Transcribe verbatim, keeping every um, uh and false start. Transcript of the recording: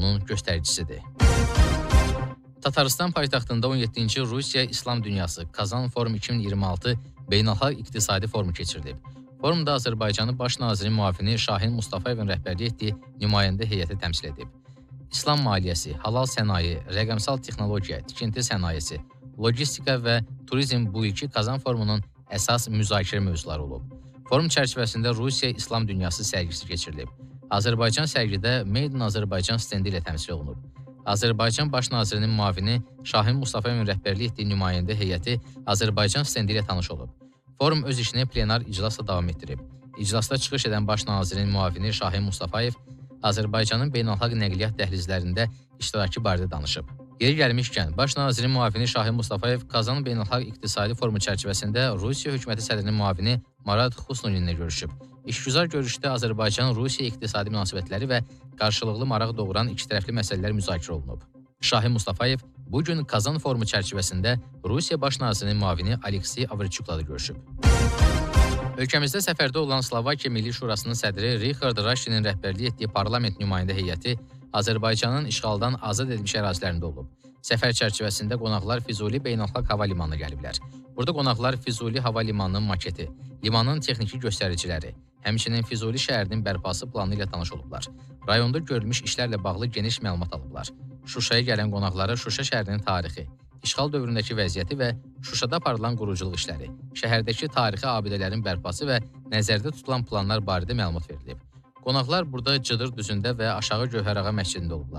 yolunun göstəricisidir. Tataristan paytaxtında on yeddinci Rusiya İslam Dünyası Kazan Forum iki min iyirmi altı Beynəlxalq İqtisadi Forumu keçirilib. Forumda Azərbaycanın Baş nazirinin müavini Şahin Mustafayevin rəhbərlik etdiyi nümayəndə heyəti təmsil edib. İslam maliyyəsi, halal sənaye, rəqəmsal texnologiya, tikinti sənayesi, logistika və turizm bu iki Kazan Forumunun əsas müzakirə mövzuları olub. Forum çərçivəsində Rusiya İslam Dünyası sərgisi keçirilib. Azərbaycan sərgidə Made in Azərbaycan stendi ilə təmsil olunub. Azərbaycan Baş nazirinin müavini Şahin Mustafayevin rəhbərlik etdiyi nümayəndə heyəti Azərbaycan stendi ilə tanış olub. Forum öz işini plenar iclasla davam etdirib. İclasda çıxış edən Baş nazirin müavini Şahin Mustafayev Azərbaycanın beynəlxalq nəqliyyat dəhlizlərində iştirakı barədə danışıb. Yeri gəlmişkən, Baş nazirin müavini Şahin Mustafayev Kazan Beynəlxalq İqtisadi Forumu çərçivəsində Rusiya hökuməti sədrinin müavini Marad Xusnulin ilə görüşüb. İşgüzar görüşdə Azərbaycan-Rusiya iqtisadi münasibətləri və qarşılıqlı maraq doğuran ikitərəfli məsələlər müzakirə olunub. Şahin Mustafayev bu gün Kazan Forumu çərçivəsində Rusiya Baş nazirinin müavini Aleksey Averçukla da görüşüb. Ölkəmizdə səfərdə olan Slovakiya Milli Şurasının sədri Richard Raşinin rəhbərlik etdiyi parlament nümayəndə heyəti Azərbaycanın işğaldan azad edilmiş ərazilərində olub. Səfər çərçivəsində qonaqlar Füzuli Beynəlxalq Hava Limanına gəliblər. Burada qonaqlar Füzuli Hava Limanının maketi, limanın texniki göstəriciləri, həmçinin Füzuli şəhərinin bərpası planı ilə tanış olublar. Rayonda görülmüş işlərlə bağlı geniş məlumat alıblar. Şuşaya gələn qonaqlara Şuşa şəhərinin tarixi, işğal dövründəki vəziyyəti və Şuşada aparılan quruculuq işləri, şəhərdəki tarixi abidələrin bərpası və nəzərdə tutulan planlar barədə məlumat verilib. Qonaqlar burada Cıdır düzündə və Aşağı Gövhərağa məscidində olublar.